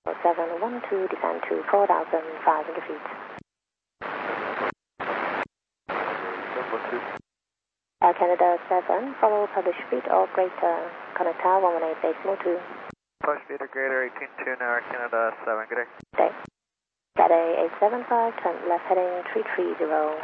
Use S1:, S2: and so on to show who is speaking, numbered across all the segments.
S1: 712, descend to 4,500 feet. Air Canada 7, follow published speed or greater, connect tower 118.2.
S2: Push speed or greater, 18 Air Canada 7, good day.
S1: Day. Cathay 875, turn left heading 330.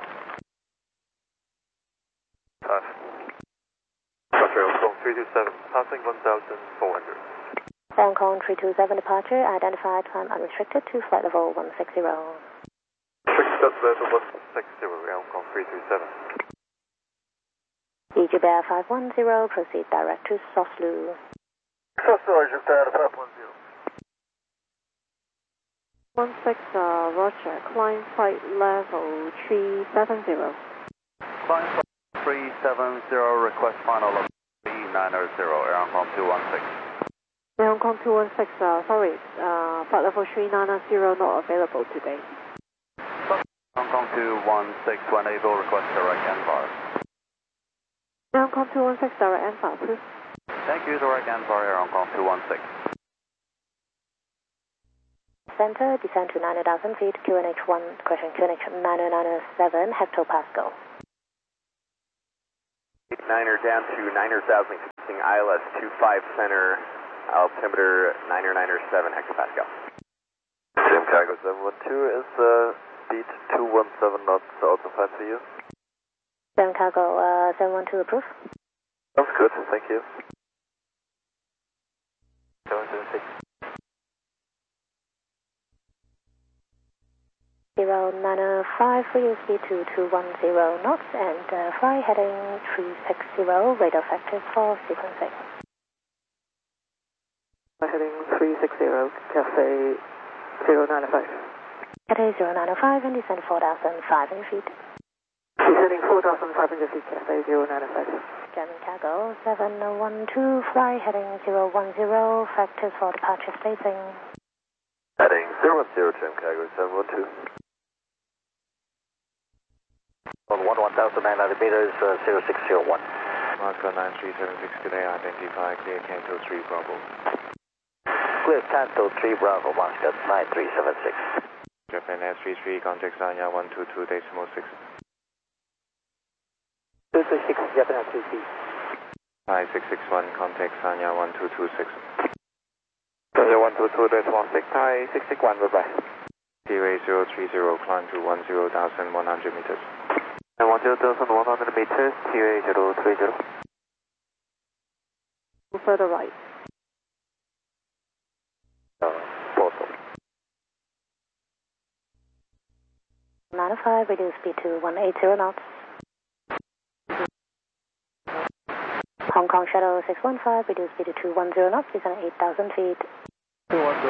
S2: Pass. Departure Hong Kong 327, passing 1,400.
S1: Hong Kong 327 departure, identified climb unrestricted to flight level 160.
S2: Restricted level 160, Hong Kong 327.
S1: EG Bear 510, proceed direct to Soslu.
S2: Soslu, EG Bear 510.
S3: 16 Roger, climb flight level 370.
S2: Climb flight 370, request final level 390, Air Hong Kong 216.
S3: Air Hong Kong 216, sorry, flight level 390 not available today.
S2: Hong Kong 216, when able, request direct NVAR.
S3: Air Hong Kong 216, direct NVAR, please.
S2: Thank you, direct NVAR, Air Hong Kong 216.
S1: Center, descend to 9,000 feet, QNH 1, question QNH 9097, hectopascal.
S4: 9er down to 9,000 feet, ILS 25 center, altimeter 997 hectopascal.
S2: Jim Cargo 712 is speed 217 knots, also fine for you?
S1: 7 Cargo 712 approve.
S2: Sounds good, thank you. 776.
S1: 0905, radio speed to 210 knots and fly heading 360, radar factor for sequencing.
S3: Heading 360, Cathay 095.
S1: Cathay 095 and descend 4,500 feet.
S3: Descending 4,500 feet, Cathay 095.
S1: German Cargo 712, fly heading 010, factors for departure spacing.
S2: Heading 010, Jim Cargo 712.
S4: On 1,900 meters, 0601.
S2: Moscow 9376 today, identify clear Canto 3 Bravo.
S4: Clear Canto 3 Bravo, Moscow 9376.
S2: Japan S33, contact Sanya 122.6.
S4: 226, Japan 33.
S2: Hi, 661, contact Sanya 1226.
S4: 122.16, hi, 661, bye-bye.
S2: TWA 030, climb to 10,100 meters.
S4: And 10,100 meters, TWA 030.
S3: Further right.
S4: Portal.
S1: 905, reduce speed to 180 knots. Hong Kong Shadow 615, reduce speed to 210 knots, descend 8,000 feet.
S4: 210.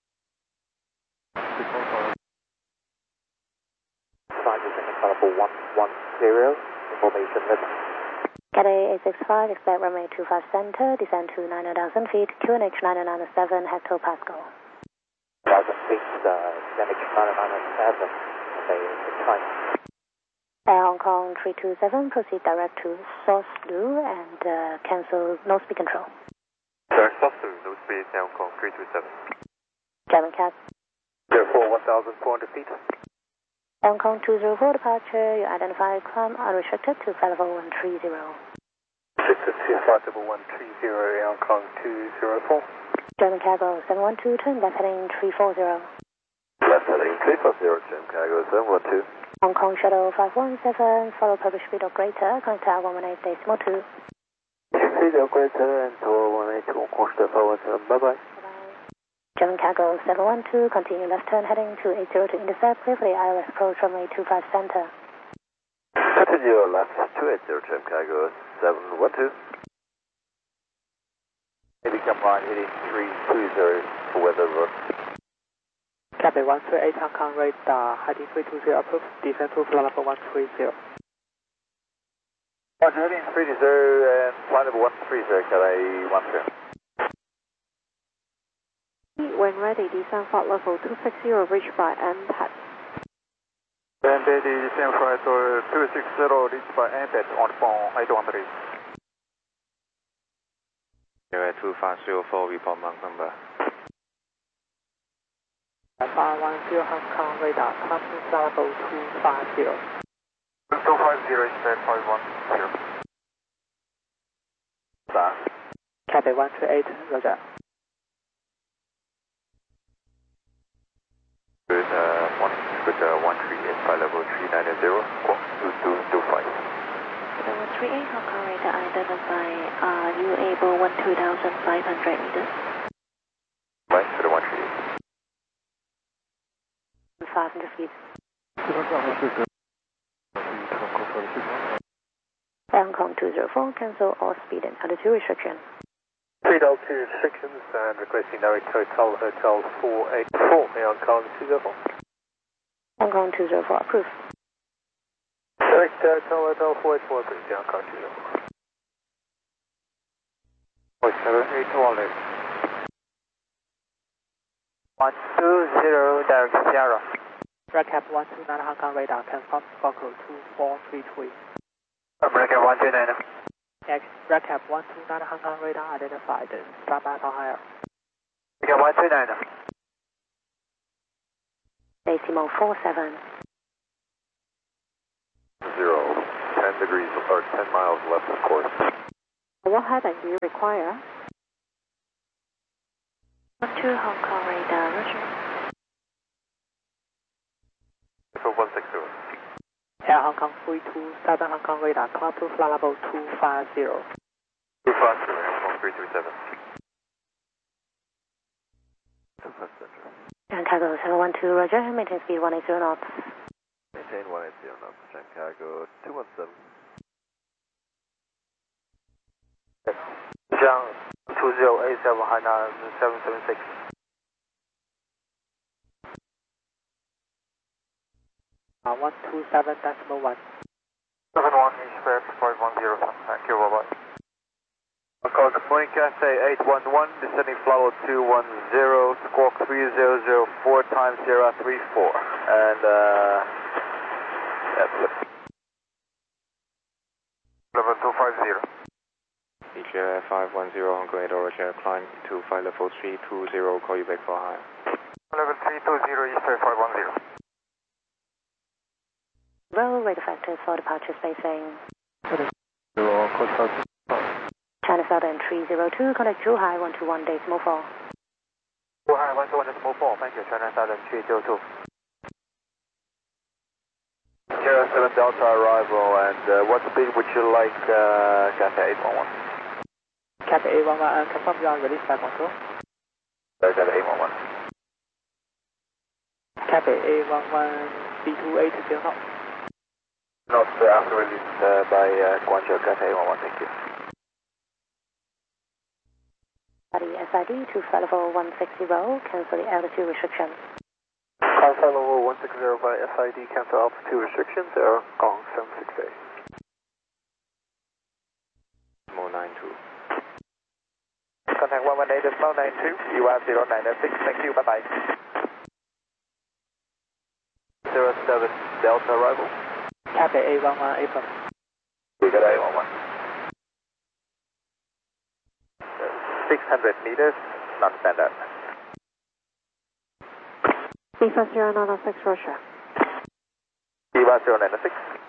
S4: 110, information list.
S1: Cathay 865, expect runway 25 center, descend to 9,000 feet, QNH 997, hectopascal.
S4: 1,000 feet, QNH 997, okay, time.
S1: Air Hong Kong 327, proceed direct to Soslu and cancel no speed control.
S2: Sir, Soslu, no speed, Hong Kong 327.
S1: German Cat.
S4: Therefore, 1,400 feet.
S1: Hong Kong 204 departure, you identify climb unrestricted to flight level 130.
S4: Restricted to flight level 130, Hong Kong 204.
S1: German Cargo 712, turn left heading 340.
S2: Left heading 340, Jim Cargo 712.
S1: Hong Kong Shadow 517, follow published speed or greater, connect tower 118.2.
S4: Speed or greater and tower 182, Hong Kong Shadow 517, bye-bye.
S1: German Cargo 712, continue left turn heading 280 to intercept, clear for the ILS approach runway 25 center.
S2: Continue left 280, Jim Cargo 712.
S4: Heavy come line heading 320 for weather road.
S3: Cathay 138 Hong Kong radar, heading 320 approve, descend to flight level 130.
S4: Roger, heading 320 and flight level 130, Cathay 130.
S3: When ready, descend flight level 260, reach by MPAT.
S4: When ready, descend flight level 260, reach by MPAT on phone 813.
S2: TWA 2504, report Mount number.
S3: Hong Kong radar, climb to flight level 250.
S2: 250 is 510.
S3: Cathay 138, roger.
S2: Good morning, good 138, flight level 390, 2225.
S1: 138 Hong Kong radar, identify UA 12,500 meters.
S2: Right, for the 138.
S1: 500 feet. Hong Kong 204, cancel all speed and altitude restriction.
S5: Speed altitude restrictions and requesting direct hotel 484, Hong Kong 204.
S1: Hong Kong 204, approved.
S5: Direct hotel 484, approved, Hong Kong 204.
S2: 78 wallet.
S3: 120, direct Sierra. Redcap 129 Hong Kong radar, confirm Focal 2433.
S2: American 129.
S3: Next, Redcap 129 Hong Kong radar identified, start back on higher.
S2: American 129.
S1: Decimal 47.
S2: 10 degrees or 10 miles left of course.
S1: What heading do you require? 12 Hong Kong radar, roger.
S2: 160.
S3: Air Hong Kong 32, Southern Hong Kong radar, climb to flight level 250.
S2: 250, Hong Kong 337.
S1: And Cargo 712, roger, maintain speed 180 knots.
S2: Maintain 180 knots, Chicago 217.
S5: Zhang 2087, Hainan 776.
S3: 127.1.
S2: 71 East Fed 510, thank you, bye-bye. Hong Kong, morning Cathay 811, descending flight level 210, squawk 3004 times Sierra 34. And, that's it. Level 250.
S6: EGI 510, Hong Kong radar, roger, climb to flight level 320, call you back for higher.
S2: Level 320, East Fed 510.
S1: Roll rate factors for departure spacing.
S5: China
S1: China Southern 302, contact Zhuhai 121 decimal 4.
S2: Zhuhai 121 decimal 4, thank you, China Southern 302. Sierra 7 Delta arrival, and what speed would you like, Cathay 811?
S3: Cathay 811, confirm you are ready flight control.
S2: Cathay 811.
S3: Cathay 811, B280 knots.
S2: Not after release by Guangzhou Cathay 811, thank you.
S1: Body SID to flight level 160, cancel the altitude restriction.
S5: flight level 160 by SID, cancel altitude restrictions, Air Hong Kong 768.
S6: More 92.
S5: Contact 118.92, you are 0906, thank you, bye-bye.
S2: 07 Delta arrival.
S3: Cathay 811, April.
S2: We got 811. 600 meters, non-standard.
S1: Viva 0906, Russia.
S2: Viva 0906.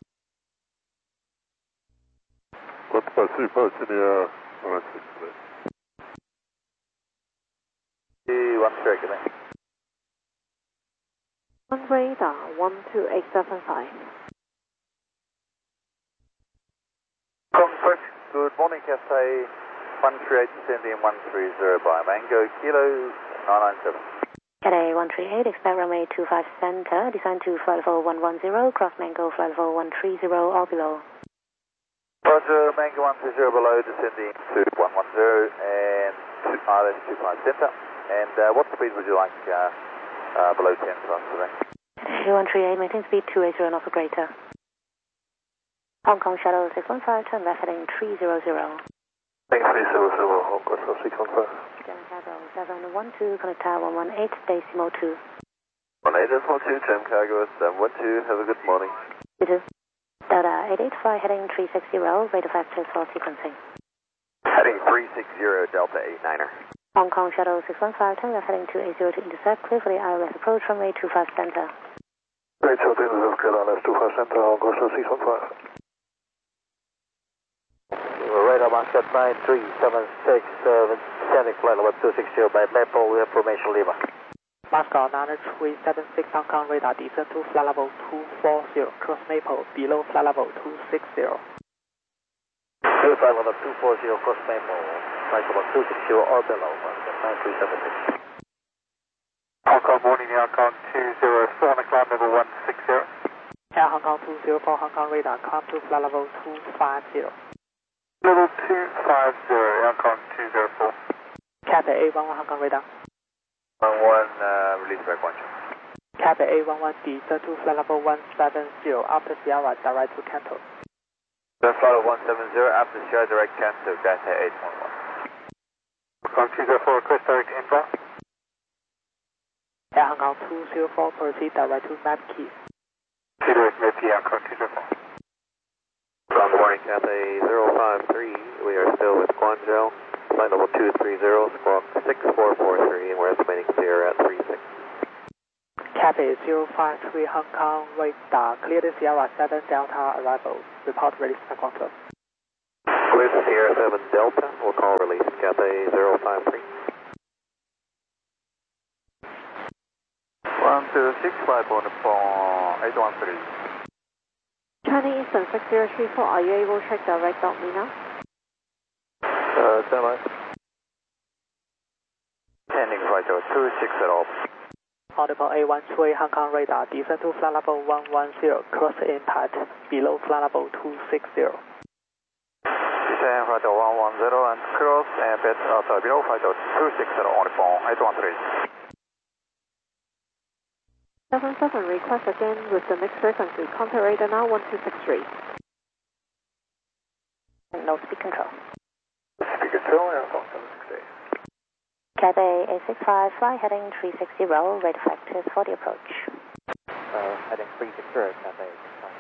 S5: What's my super to the 906 today?
S2: One circular.
S1: One radar 12875.
S2: Comfort, good morning, Cathay 138 descending 130 by Mango, Kilo 997.
S1: Cathay 138, expect runway 25 center, descend to flight level 110, cross Mango, flight level 130 or below.
S2: Roger, Mango 130 below, descending to 110 and RS 25 center. And what speed would you like below 10 knots today?
S1: Cathay 138, maintain speed 280 knots or greater. Hong Kong Shuttle 615, turn left heading 300.
S5: Thanks, 300, Hong Kong Shuttle 615.
S1: German Cargo 712, connect tower 118, decimal 2.
S2: 18.2, German Cargo 712, have a good morning.
S1: You too. Delta 885, heading 360, rate of access for sequencing.
S2: Heading 360, Delta 89er.
S1: Hong Kong Shuttle 615, turn left heading to A0 to intercept, clear for the ILS approach runway 25 center.
S5: Great, so this is Carolina 25 center, Hong Kong Shuttle 615.
S2: Radar Moscow 9376, standing flight level 260 by Maple, information Lima.
S3: Moscow 9376, Hong Kong radar, descend to flight level 240, cross Maple, below flight level 260.
S2: Flight level 240, cross Maple, flight level 260 or below, 9376.
S5: Hong Kong morning, Hong Kong 204, climb level 160.
S3: Air Hong Kong 204, Hong Kong radar, climb to flight level 250.
S5: Level 250, Hong Kong 204.
S3: Cathay A11 Hong Kong radar.
S2: 11, release back 1.
S3: Cathay A11, descend to flight level 170, after Sierra, direct to Canton.
S2: Flight level 170, after Sierra, direct cancel, Cathay 811.
S5: Hong Kong 204, request direct inbound.
S3: Air Hong Kong 204, proceed direct to Map Key.
S5: Direct Map Key, Hong Kong 204.
S4: Good morning, Cathay 053. We are still with Guangzhou. Flight level 230, squawk 6443, and we're estimating Sierra at 36.
S3: Cathay 053 Hong Kong radar, clear the Sierra 7 Delta arrival. Report release by Guangzhou.
S4: Clear the Sierra 7 Delta. We'll call release Cathay 053.
S2: 126, flight on the phone 813.
S1: China Eastern 6034, are you able to check direct on me now?
S2: Stand by. Pending flight level 26 at all.
S3: Audible A13 Hong Kong radar, descend to flight level 110, cross impact, below flight level 260.
S2: Descend flight level 110 and cross and below flight level 260 on the phone 813.
S1: 77, request again with the next frequency. Contact radar now 1263. No speed control.
S5: Speed control, Hong Kong 768.
S1: Cathay A65, fly heading 360, rate effective for the approach.
S3: Heading 360, Cathay.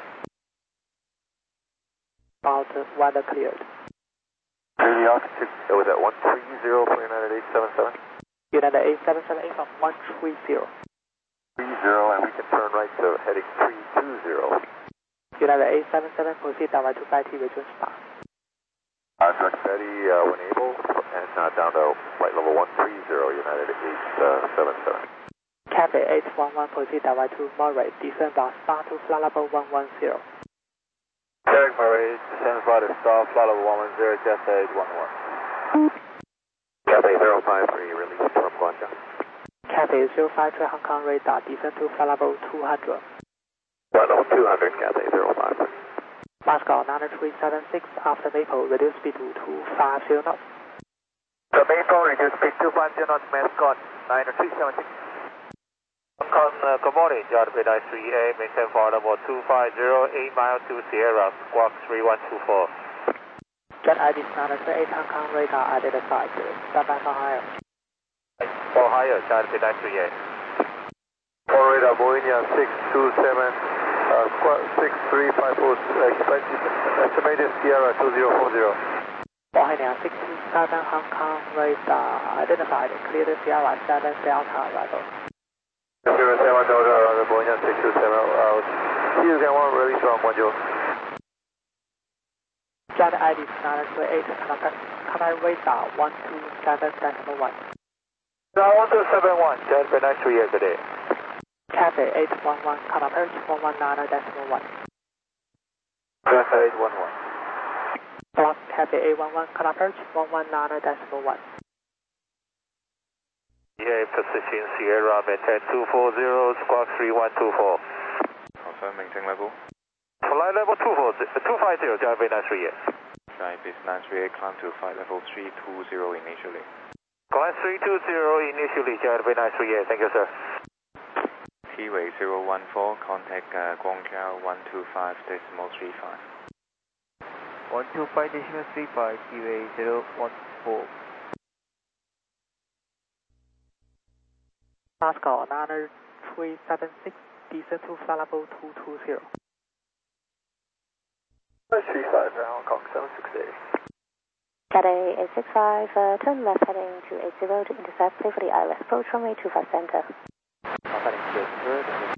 S3: About weather cleared.
S2: The altitude was at 130 for United 877.
S3: United 8778 from 130.
S2: 30, and we can turn right to heading 320.
S3: United 877, proceed direct to Betty Region Star.
S2: Direct Betty when able, and down to flight level 130, United 877.
S3: Cathay 811, proceed direct to Murray, descend by star to flight level 110.
S2: Derek Murray, descend flight to star, flight level 110, Cathay 811. Cathay 053, release from Guangzhou.
S3: Cathay 053 Hong Kong radar, descend to flight level 200.
S2: Flight level 200, Cathay 053.
S3: Moscow 9376, after Maple, reduce speed to 250 knots.
S2: The Maple, reduce speed 250 knots, Mascot 9376. Hong Kong, good morning, JRP 93A, maintain flight level 250, 8 miles to Sierra, squawk 3124.
S3: Jet ID 938 Hong Kong radar identified, stand by for higher.
S2: Ohio, JRP 93A. For radar, Boeing 627. 6354, estimated Sierra 2040.
S3: Bohemia 627 Hong Kong radar identified, clear the Sierra 7 Delta arrival.
S2: Sierra 7 Delta arrival, Boeing 627, see you again, one release from Guangzhou.
S3: Jet ID 938, contact radar 127.1.
S2: 1271, Jet 93A, good day.
S3: Cathay 811, contact approach 119.1.
S2: Cathay 811.
S3: Block Cathay 811, contact approach 119.1.
S2: EA position Sierra, maintain 240, squawk 3124.
S6: Confirm maintain level.
S2: Flight level 250, Java 93A.
S6: Sky base 938, climb to flight level 320 initially.
S2: Climb 320 initially, Java 93A, thank you, sir.
S6: T-Way 014, contact Guangzhou 125.35.
S7: 125.35, T-Way 014.
S3: Moscow 9376, descend to flight level 220.
S5: 35 Hong Kong 768.
S1: Cathay 865, turn left heading 280 to intercept, clear for the ILS approach runway 25 center.
S3: Heading 280,